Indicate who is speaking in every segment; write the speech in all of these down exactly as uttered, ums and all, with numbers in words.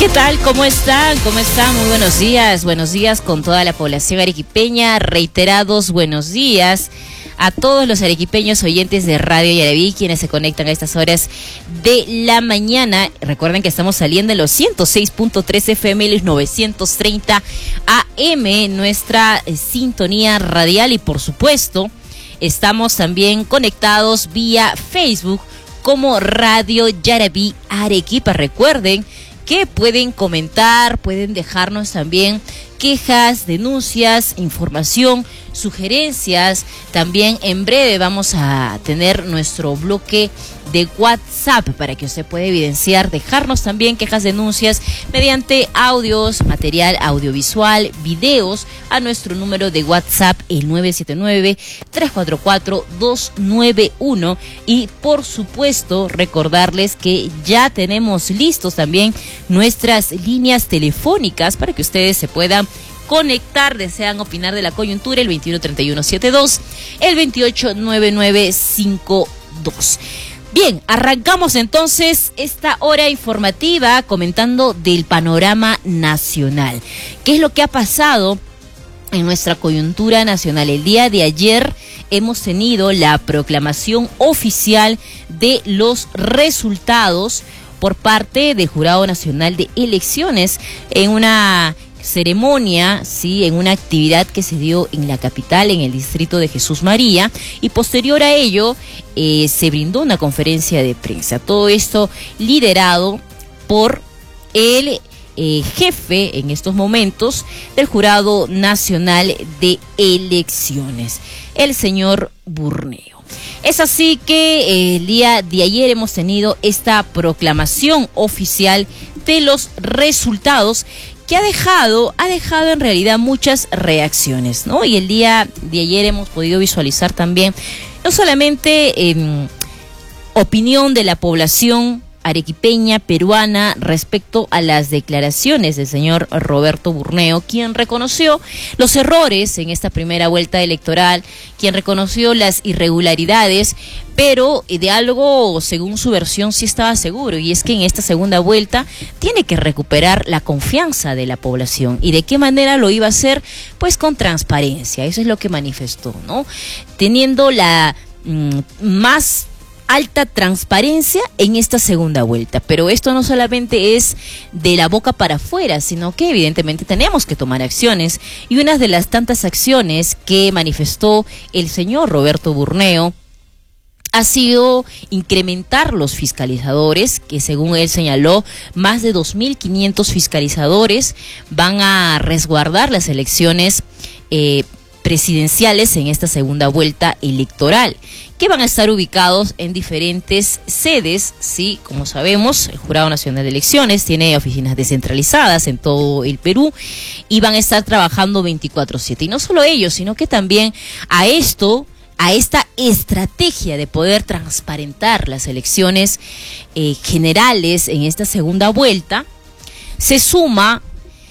Speaker 1: ¿Qué tal? ¿Cómo están? ¿Cómo están? Muy buenos días. Buenos días con toda la población arequipeña. Reiterados buenos días a todos los arequipeños oyentes de Radio Yaraví, quienes se conectan a estas horas de la mañana. Recuerden que estamos saliendo en los ciento seis punto tres F M y los novecientos treinta A M, nuestra eh, sintonía radial, y por supuesto estamos también conectados vía Facebook como Radio Yaraví Arequipa. Recuerden que pueden comentar, pueden dejarnos también quejas, denuncias, información, sugerencias. También en breve vamos a tener nuestro bloque de WhatsApp para que usted pueda evidenciar, dejarnos también quejas, denuncias mediante audios, material audiovisual, videos a nuestro número de WhatsApp, el nueve siete nueve, tres cuatro cuatro, dos nueve uno. Y por supuesto recordarles que ya tenemos listos también nuestras líneas telefónicas para que ustedes se puedan conectar, desean opinar de la coyuntura, el veintiuno treinta y uno setenta y dos, el veintiocho noventa y nueve cincuenta y dos. Bien, arrancamos entonces esta hora informativa comentando del panorama nacional. ¿Qué es lo que ha pasado en nuestra coyuntura nacional? El día de ayer hemos tenido la proclamación oficial de los resultados por parte del Jurado Nacional de Elecciones en una ceremonia, sí, en una actividad que se dio en la capital, en el distrito de Jesús María, y posterior a ello eh, se brindó una conferencia de prensa. Todo esto liderado por el eh, jefe en estos momentos del Jurado Nacional de Elecciones, el señor Burneo. Es así que eh, el día de ayer hemos tenido esta proclamación oficial de los resultados, que ha dejado, ha dejado en realidad muchas reacciones, ¿no? Y el día de ayer hemos podido visualizar también, no solamente eh, opinión de la población arequipeña, peruana, respecto a las declaraciones del señor Roberto Burneo, quien reconoció los errores en esta primera vuelta electoral, quien reconoció las irregularidades, pero de algo, según su versión, sí estaba seguro, y es que en esta segunda vuelta tiene que recuperar la confianza de la población. ¿Y de qué manera lo iba a hacer? Pues con transparencia, eso es lo que manifestó, ¿no? Teniendo la mmm, más alta transparencia en esta segunda vuelta. Pero esto no solamente es de la boca para afuera, sino que evidentemente tenemos que tomar acciones, y una de las tantas acciones que manifestó el señor Roberto Burneo ha sido incrementar los fiscalizadores, que según él señaló, más de dos mil quinientos fiscalizadores van a resguardar las elecciones eh, presidenciales en esta segunda vuelta electoral, que van a estar ubicados en diferentes sedes, sí, como sabemos, el Jurado Nacional de Elecciones tiene oficinas descentralizadas en todo el Perú y van a estar trabajando veinticuatro siete. Y no solo ellos, sino que también a esto, a esta estrategia de poder transparentar las elecciones eh, generales en esta segunda vuelta, se suma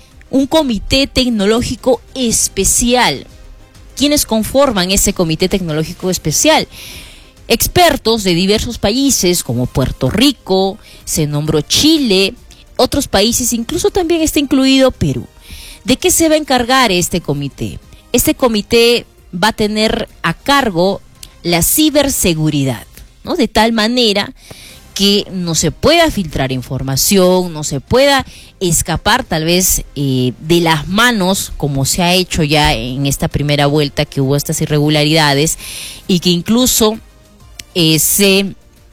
Speaker 1: un comité tecnológico especial. ¿Quiénes conforman ese comité tecnológico especial? Expertos de diversos países como Puerto Rico, se nombró Chile, otros países, incluso también está incluido Perú. ¿De qué se va a encargar este comité? Este comité va a tener a cargo la ciberseguridad, ¿no? De tal manera que no se pueda filtrar información, no se pueda escapar tal vez eh, de las manos, como se ha hecho ya en esta primera vuelta, que hubo estas irregularidades, y que incluso eh, se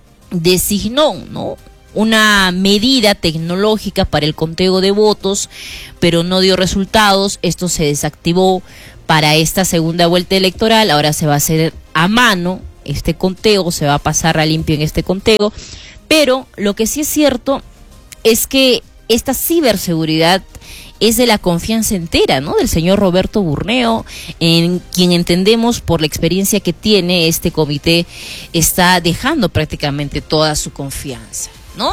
Speaker 1: designó, ¿no?, una medida tecnológica para el conteo de votos, pero no dio resultados. Esto se desactivó para esta segunda vuelta electoral. Ahora se va a hacer a mano este conteo, se va a pasar a limpio en este conteo. Pero lo que sí es cierto es que esta ciberseguridad es de la confianza entera, ¿no?, del señor Roberto Burneo, en quien entendemos, por la experiencia que tiene, este comité está dejando prácticamente toda su confianza, ¿no?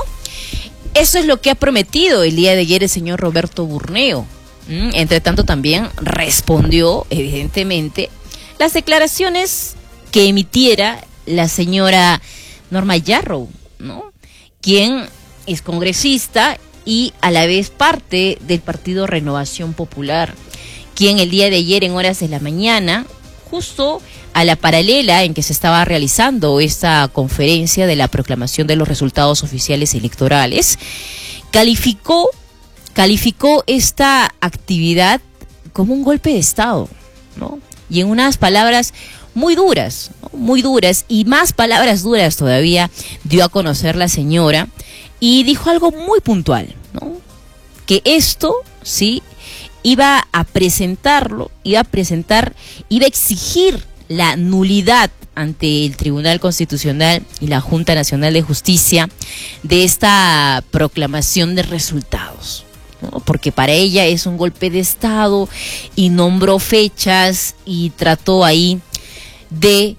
Speaker 1: Eso es lo que ha prometido el día de ayer el señor Roberto Burneo. ¿Mm? Entre tanto, también respondió, evidentemente, las declaraciones que emitiera la señora Norma Yarrow, ¿no?, quien es congresista y a la vez parte del partido Renovación Popular, quien el día de ayer en horas de la mañana, justo a la paralela en que se estaba realizando esta conferencia de la proclamación de los resultados oficiales electorales, calificó, calificó esta actividad como un golpe de Estado, ¿no? Y en unas palabras muy duras, ¿no? muy duras, y más palabras duras todavía dio a conocer la señora, y dijo algo muy puntual, ¿no? Que esto, sí, iba a presentarlo, iba a presentar, iba a exigir la nulidad ante el Tribunal Constitucional y la Junta Nacional de Justicia de esta proclamación de resultados, ¿no? Porque para ella es un golpe de Estado, y nombró fechas y trató ahí de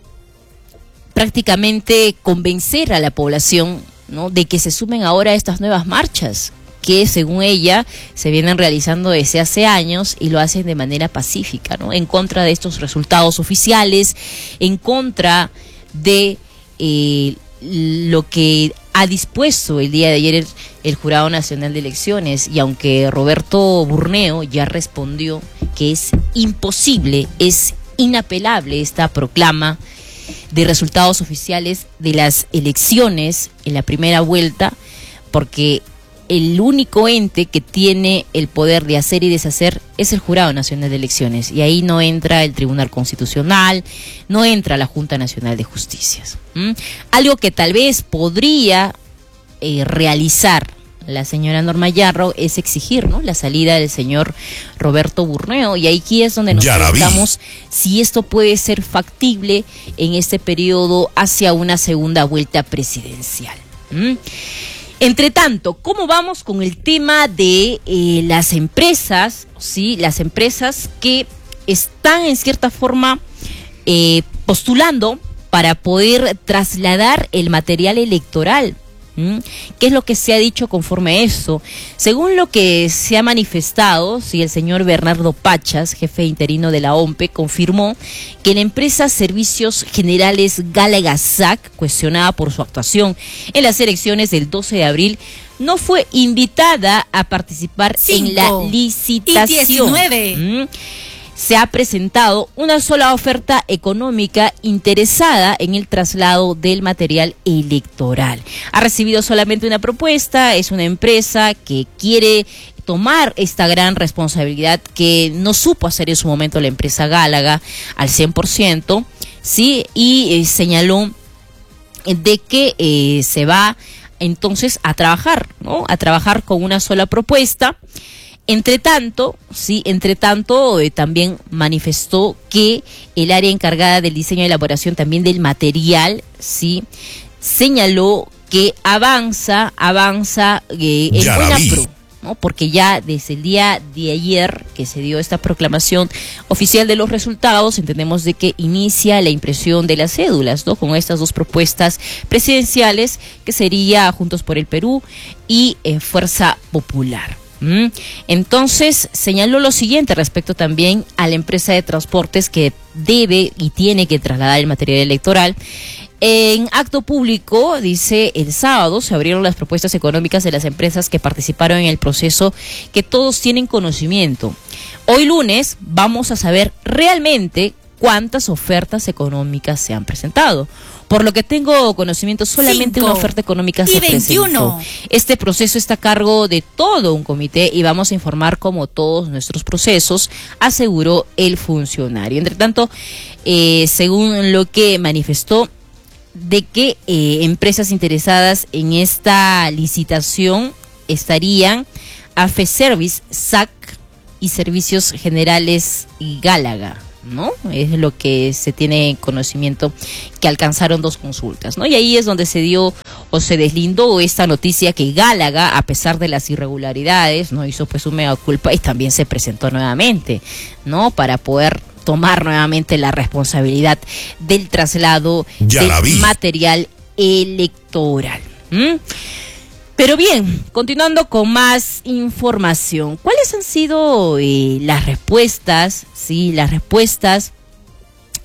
Speaker 1: prácticamente convencer a la población, ¿no? de que se sumen ahora a estas nuevas marchas que, según ella, se vienen realizando desde hace años y lo hacen de manera pacífica, ¿no? En contra de estos resultados oficiales, en contra de eh, lo que ha dispuesto el día de ayer el, el Jurado Nacional de Elecciones. Y aunque Roberto Burneo ya respondió que es imposible, es inapelable esta proclama de resultados oficiales de las elecciones en la primera vuelta, porque el único ente que tiene el poder de hacer y deshacer es el Jurado Nacional de Elecciones, y ahí no entra el Tribunal Constitucional, no entra la Junta Nacional de Justicia. ¿Mm? Algo que tal vez podría eh, realizar la señora Norma Yarro es exigir, ¿no?, la salida del señor Roberto Burneo, y aquí es donde nos preguntamos si esto puede ser factible en este periodo hacia una segunda vuelta presidencial. ¿Mm? Entre tanto, ¿cómo vamos con el tema de eh, las empresas, sí, las empresas que están en cierta forma eh, postulando para poder trasladar el material electoral? ¿Mm? ¿Qué es lo que se ha dicho conforme a eso? Según lo que se ha manifestado, sí, el señor Bernardo Pachas, jefe interino de la O M P E, confirmó que la empresa Servicios Generales Gálaga S A C, cuestionada por su actuación en las elecciones del doce de abril, no fue invitada a participar Cinco en la licitación. Y diecinueve. ¿Mm? Se ha presentado una sola oferta económica interesada en el traslado del material electoral. Ha recibido solamente una propuesta, es una empresa que quiere tomar esta gran responsabilidad que no supo hacer en su momento la empresa Gálaga al cien por ciento, ¿sí? Y eh, señaló de que eh, se va entonces a trabajar, ¿no? A trabajar con una sola propuesta. Entre tanto, sí, entre tanto, eh, también manifestó que el área encargada del diseño y elaboración también del material, sí, señaló que avanza, avanza eh, en buena pro, ¿no? Porque ya desde el día de ayer que se dio esta proclamación oficial de los resultados, entendemos de que inicia la impresión de las cédulas, ¿no? Con estas dos propuestas presidenciales, que sería Juntos por el Perú y eh, Fuerza Popular. Entonces señaló lo siguiente respecto también a la empresa de transportes que debe y tiene que trasladar el material electoral. En acto público, dice, el sábado se abrieron las propuestas económicas de las empresas que participaron en el proceso, que todos tienen conocimiento. Hoy lunes vamos a saber realmente cuántas ofertas económicas se han presentado. Por lo que tengo conocimiento, solamente Cinco una oferta económica se presentó. Este proceso está a cargo de todo un comité y vamos a informar como todos nuestros procesos, aseguró el funcionario. Entre tanto, eh, según lo que manifestó, de que eh, empresas interesadas en esta licitación estarían A F E Service, S A C y Servicios Generales y Gálaga, ¿no? Es lo que se tiene conocimiento, que alcanzaron dos consultas, ¿no? Y ahí es donde se dio o se deslindó esta noticia que Gálaga, a pesar de las irregularidades, no hizo pues un mea culpa y también se presentó nuevamente, ¿no? Para poder tomar nuevamente la responsabilidad del traslado ya del material electoral. ¿Mm? Pero bien, continuando con más información, ¿cuáles han sido eh, las respuestas, sí, las respuestas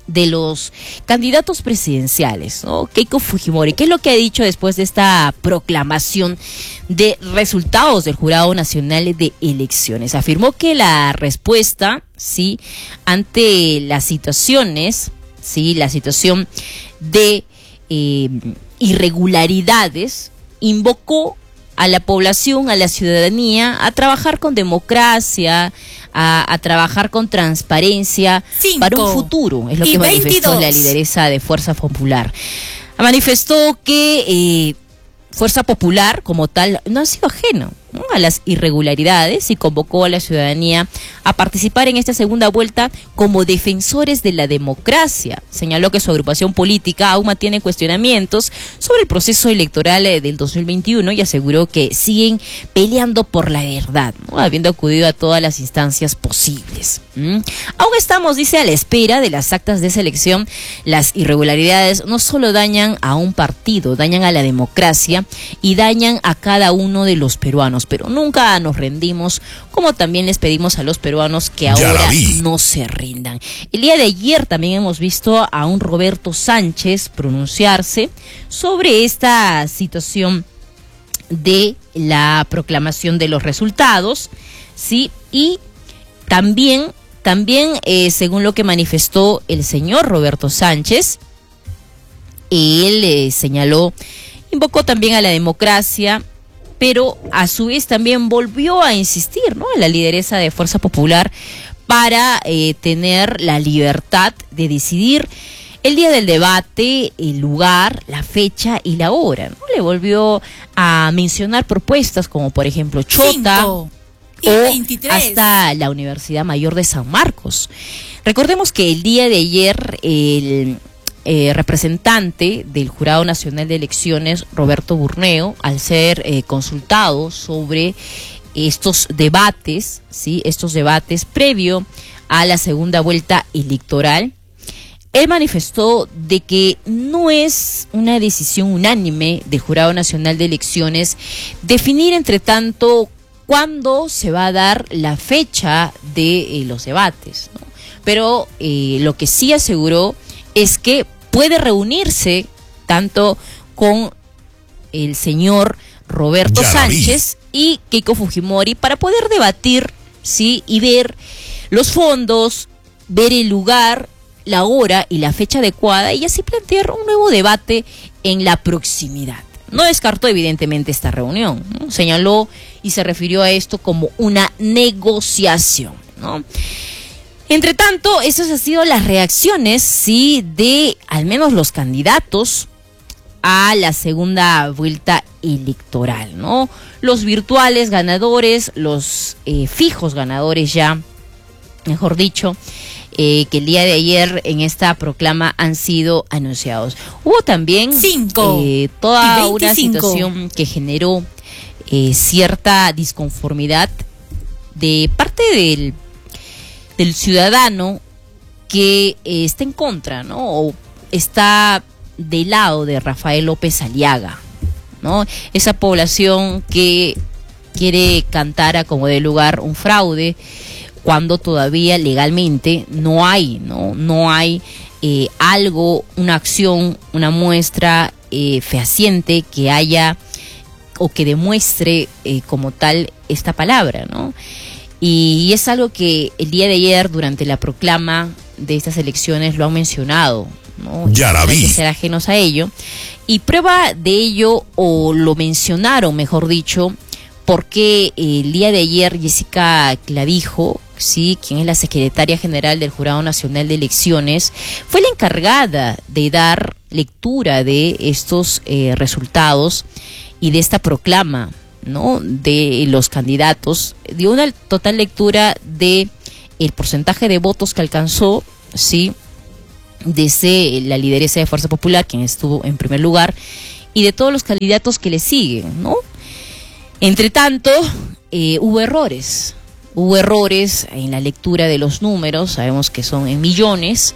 Speaker 1: de los candidatos presidenciales, ¿no? Keiko Fujimori, ¿qué es lo que ha dicho después de esta proclamación de resultados del Jurado Nacional de Elecciones? Afirmó que la respuesta, sí, ante las situaciones, sí, la situación de eh, irregularidades, invocó a la población, a la ciudadanía, a trabajar con democracia, a, a trabajar con transparencia Cinco para un futuro, es lo que manifestó veintidós la lideresa de Fuerza Popular. Manifestó que eh, Fuerza Popular, como tal, no ha sido ajeno, ¿no?, a las irregularidades y convocó a la ciudadanía a participar en esta segunda vuelta como defensores de la democracia. Señaló que su agrupación política aún mantiene cuestionamientos sobre el proceso electoral del dos mil veintiuno y aseguró que siguen peleando por la verdad, ¿no?, habiendo acudido a todas las instancias posibles. ¿Mm? Aún estamos, dice, a la espera de las actas de selección. Las irregularidades no solo dañan a un partido, dañan a la democracia y dañan a cada uno de los peruanos, pero nunca nos rendimos, como también les pedimos a los peruanos que ahora no se rindan. El día de ayer también hemos visto a un Roberto Sánchez pronunciarse sobre esta situación de la proclamación de los resultados, sí, y también, también eh, según lo que manifestó el señor Roberto Sánchez, él eh, señaló, invocó también a la democracia, pero a su vez también volvió a insistir, ¿no?, en la lideresa de Fuerza Popular para eh, tener la libertad de decidir el día del debate, el lugar, la fecha y la hora, ¿no? Le volvió a mencionar propuestas como, por ejemplo, Chota o hasta la Universidad Mayor de San Marcos. Recordemos que el día de ayer el Eh, representante del Jurado Nacional de Elecciones, Roberto Burneo, al ser eh, consultado sobre estos debates, sí, estos debates previo a la segunda vuelta electoral, él manifestó de que no es una decisión unánime del Jurado Nacional de Elecciones definir, entre tanto, cuándo se va a dar la fecha de eh, los debates, ¿no? Pero eh, lo que sí aseguró es que puede reunirse tanto con el señor Roberto Sánchez y Keiko Fujimori para poder debatir, sí, y ver los fondos, ver el lugar, la hora y la fecha adecuada y así plantear un nuevo debate en la proximidad. No descartó evidentemente esta reunión, ¿no? Señaló y se refirió a esto como una negociación, ¿no? Entre tanto, esas han sido las reacciones, sí, de al menos los candidatos a la segunda vuelta electoral, ¿no? Los virtuales ganadores, los eh, fijos ganadores ya, mejor dicho, eh, que el día de ayer en esta proclama han sido anunciados. Hubo también Cinco eh, toda una situación que generó eh, cierta disconformidad de parte del del ciudadano que eh, está en contra, ¿no?, o está del lado de Rafael López Aliaga, ¿no? Esa población que quiere cantar a como de lugar un fraude cuando todavía legalmente no hay, ¿no? No hay eh, algo, una acción, una muestra eh, fehaciente que haya o que demuestre eh, como tal esta palabra, ¿no? Y es algo que el día de ayer, durante la proclama de estas elecciones, lo han mencionado, ¿no? Ya la vi. No hay que ser ajenos a ello. Y prueba de ello, o lo mencionaron, mejor dicho, porque el día de ayer Jessica Clavijo, sí, quien es la secretaria general del Jurado Nacional de Elecciones, fue la encargada de dar lectura de estos eh, resultados y de esta proclama, ¿no?, de los candidatos. Dio una total lectura de el porcentaje de votos que alcanzó, sí, desde la lideresa de Fuerza Popular, quien estuvo en primer lugar, y de todos los candidatos que le siguen, ¿no? Entre tanto, eh, hubo errores, hubo errores en la lectura de los números, sabemos que son en millones,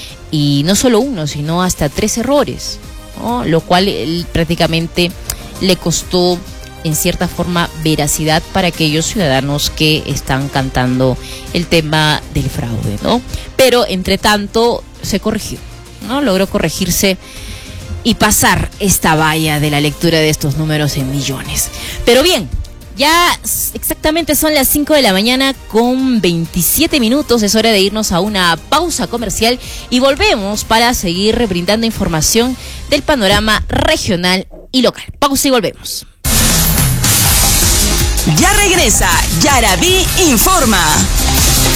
Speaker 1: y no solo uno, sino hasta tres errores, ¿no? Lo cual él, prácticamente le costó en cierta forma veracidad para aquellos ciudadanos que están cantando el tema del fraude, ¿no? Pero entre tanto, se corrigió, ¿no? Logró corregirse y pasar esta valla de la lectura de estos números en millones. Pero bien, ya exactamente son las cinco de la mañana con veintisiete minutos. Es hora de irnos a una pausa comercial y volvemos para seguir brindando información del panorama regional y local. Pausa y volvemos.
Speaker 2: Ya regresa Yarabí Informa.